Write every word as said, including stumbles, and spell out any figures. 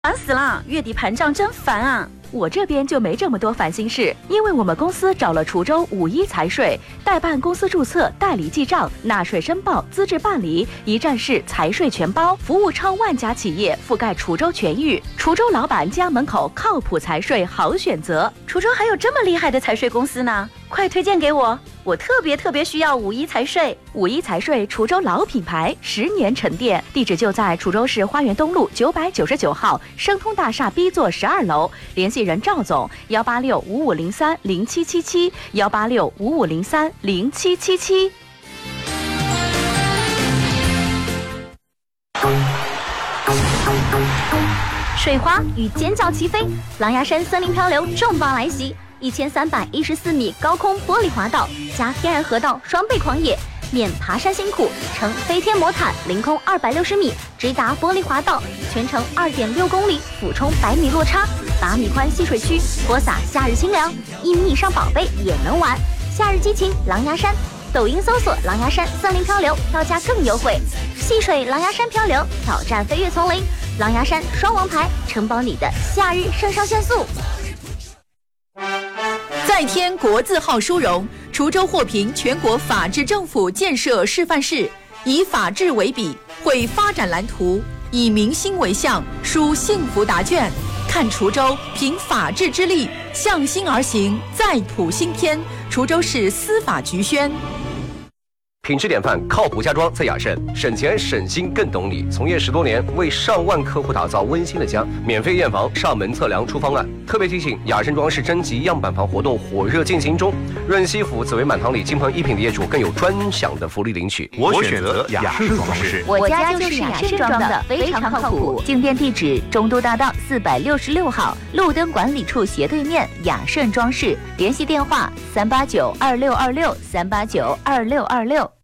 烦死了，月底盘账真烦啊！我这边就没这么多烦心事，因为我们公司找了滁州五一财税，代办公司注册、代理记账、纳税申报、资质办理，一站式财税全包，服务超万家企业，覆盖滁州全域。滁州老板家门口靠谱财税好选择。滁州还有这么厉害的财税公司呢，快推荐给我！我特别特别需要五一财税。五一财税，滁州老品牌，十年沉淀，地址就在滁州市花园东路九百九十九号生通大厦 B 座十二楼，联系人赵总：幺八六五五零三零七七七，幺八六五五零三零七七七。水花与尖叫齐飞，狼牙山森林漂流重磅来袭。一千三百一十四米高空玻璃滑道加天然河道双倍狂野，免爬山辛苦，乘飞天魔毯凌空二百六十米直达玻璃滑道，全程二点六公里，俯冲百米落差，八米宽戏水区，泼洒夏日清凉，一米以上宝贝也能玩。夏日激情狼牙山，抖音搜索狼牙山森林漂流，票价更优惠。戏水狼牙山漂流，挑战飞跃丛林，狼牙山双王牌，承包你的夏日肾上腺素。 再添国字号殊荣，滁州获评全国法治政府建设示范市，以法治为笔，绘发展蓝图，以民心为向，书幸福答卷。看滁州凭法治之力，向心而行，再谱新篇。滁州市司法局宣。 品质典范，靠谱家装在雅盛，省钱省心更懂你。从业十多年，为上万客户打造温馨的家，免费验房、上门测量、出方案。特别提醒，雅盛装饰征集样板房活动火热进行中，润西府紫薇满堂里金鹏一品的业主更有专享的福利领取。 我选择雅盛装饰， 我家就是雅盛装的，非常靠谱。进店地址：中都大道四百六十六号，路灯管理处斜对面，雅盛装饰。联系电话：三八九二六二六三八九二六二六。